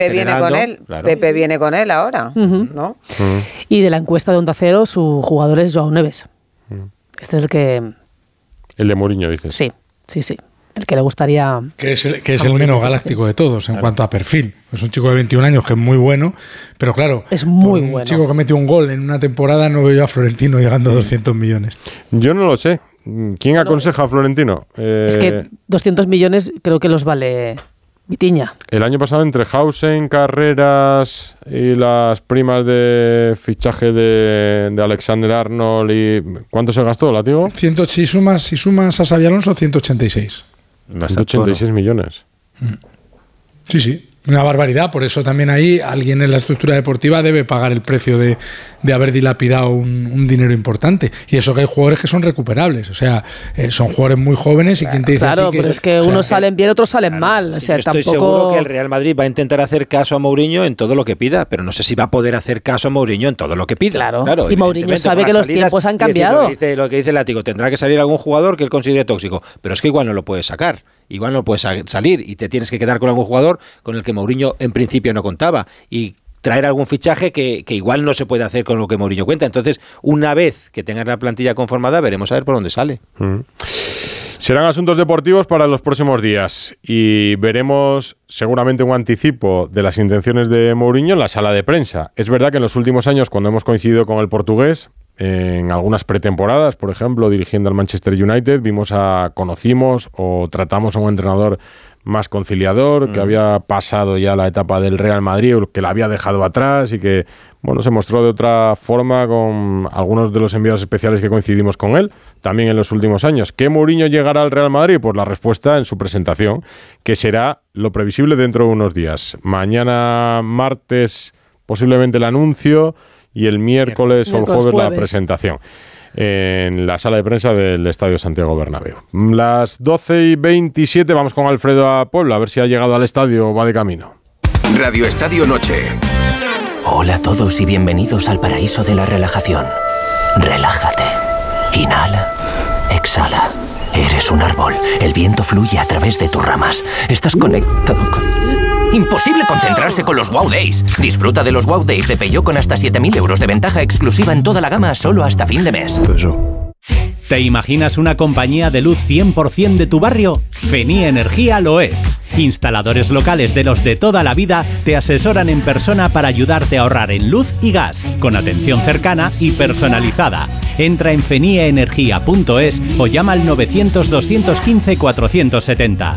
viene con él, claro. Pepe viene con él ahora, ¿no? Y de la encuesta de Onda Cero, su jugador es Joao Neves. Este es el que... El de Mourinho, dices. Sí. El que le gustaría... Que es el menos galáctico de todos en cuanto a perfil. Es un chico de 21 años que es muy bueno, pero claro, es muy bueno. Un chico que metió un gol en una temporada, no veo yo a Florentino llegando a 200 millones. Yo no lo sé. ¿Quién aconseja a Florentino? Es que 200 millones creo que los vale Vitiña. El año pasado, entre Hausen, Carreras y las primas de fichaje de Alexander Arnold, y ¿cuánto se gastó, Látigo? Si sumas a Xabi Alonso, 186. 186 millones. Sí. Una barbaridad, por eso también ahí alguien en la estructura deportiva debe pagar el precio de haber dilapidado un dinero importante. Y eso que hay jugadores que son recuperables, o sea, son jugadores muy jóvenes y quien te dice... Claro, pero es que unos salen bien, otros salen mal. O sea, estoy seguro que el Real Madrid va a intentar hacer caso a Mourinho en todo lo que pida, pero no sé si va a poder hacer caso a Mourinho en todo lo que pida. Claro. Y Mourinho sabe que los tiempos han cambiado. Lo que dice Látigo, tendrá que salir algún jugador que él considere tóxico, pero es que igual no lo puedes sacar. Igual no puedes salir y te tienes que quedar con algún jugador con el que Mourinho en principio no contaba y traer algún fichaje que igual no se puede hacer con lo que Mourinho cuenta. Entonces, una vez que tengas la plantilla conformada, veremos a ver por dónde sale. Serán asuntos deportivos para los próximos días y veremos seguramente un anticipo de las intenciones de Mourinho en la sala de prensa. Es verdad que en los últimos años, cuando hemos coincidido con el portugués, en algunas pretemporadas, por ejemplo, dirigiendo al Manchester United, conocimos o tratamos a un entrenador más conciliador, que había pasado ya la etapa del Real Madrid, que la había dejado atrás y que, se mostró de otra forma con algunos de los enviados especiales que coincidimos con él, también en los últimos años. ¿Qué Mourinho llegará al Real Madrid? Pues la respuesta en su presentación, que será lo previsible dentro de unos días. Mañana, martes, posiblemente el anuncio, y el miércoles o el jueves la presentación en la sala de prensa del Estadio Santiago Bernabéu. Las 12:27, vamos con Alfredo a Puebla, a ver si ha llegado al estadio o va de camino. Radio Estadio Noche. Hola a todos y bienvenidos al paraíso de la relajación. Relájate. Inhala. Exhala. Eres un árbol. El viento fluye a través de tus ramas. Estás conectado con... Imposible concentrarse con los Wow Days. Disfruta de los Wow Days de Peugeot con hasta 7.000 euros de ventaja exclusiva en toda la gama solo hasta fin de mes. ¿Te imaginas una compañía de luz 100% de tu barrio? Fenía Energía lo es. Instaladores locales de los de toda la vida te asesoran en persona para ayudarte a ahorrar en luz y gas, con atención cercana y personalizada. Entra en feniaenergia.es o llama al 900-215-470.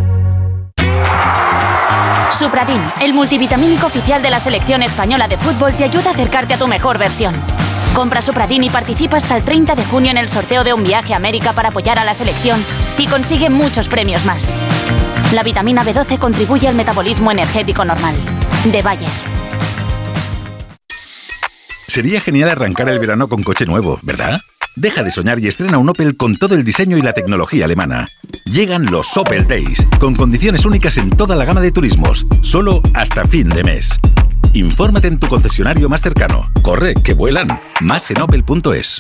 Supradin, el multivitamínico oficial de la selección española de fútbol, te ayuda a acercarte a tu mejor versión. Compra Supradin y participa hasta el 30 de junio en el sorteo de un viaje a América para apoyar a la selección y consigue muchos premios más. La vitamina B12 contribuye al metabolismo energético normal. De Bayer. Sería genial arrancar el verano con coche nuevo, ¿verdad? Deja de soñar y estrena un Opel con todo el diseño y la tecnología alemana. Llegan los Opel Days, con condiciones únicas en toda la gama de turismos, solo hasta fin de mes. Infórmate en tu concesionario más cercano. Corre, que vuelan. Más en opel.es.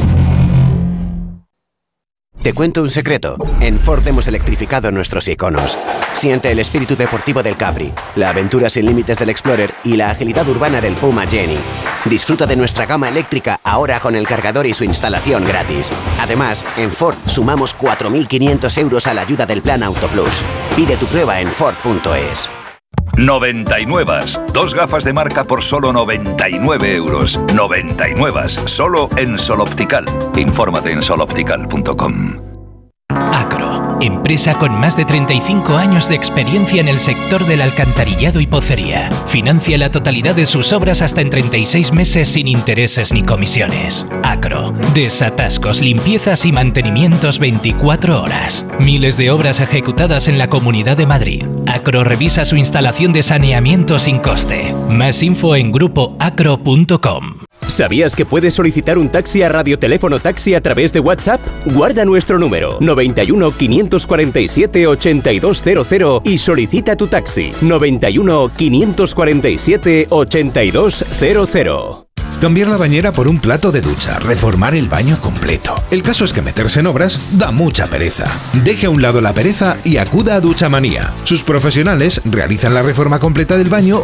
Te cuento un secreto. En Ford hemos electrificado nuestros iconos. Siente el espíritu deportivo del Capri, la aventura sin límites del Explorer y la agilidad urbana del Puma Jenny. Disfruta de nuestra gama eléctrica ahora con el cargador y su instalación gratis. Además, en Ford sumamos 4.500 euros a la ayuda del Plan Auto Plus. Pide tu prueba en Ford.es. 99. Dos gafas de marca por solo 99 euros. 99. Solo en Sol Optical. Infórmate en soloptical.com. Acro, empresa con más de 35 años de experiencia en el sector del alcantarillado y pocería. Financia la totalidad de sus obras hasta en 36 meses sin intereses ni comisiones. Acro, desatascos, limpiezas y mantenimientos 24 horas. Miles de obras ejecutadas en la Comunidad de Madrid. Acro revisa su instalación de saneamiento sin coste. Más info en grupoacro.com. ¿Sabías que puedes solicitar un taxi a Radioteléfono Taxi a través de WhatsApp? Guarda nuestro número 91 547 8200 y solicita tu taxi 91 547 8200. Cambiar la bañera por un plato de ducha, reformar el baño completo. El caso es que meterse en obras da mucha pereza. Deje a un lado la pereza y acuda a Duchamanía. Sus profesionales realizan la reforma completa del baño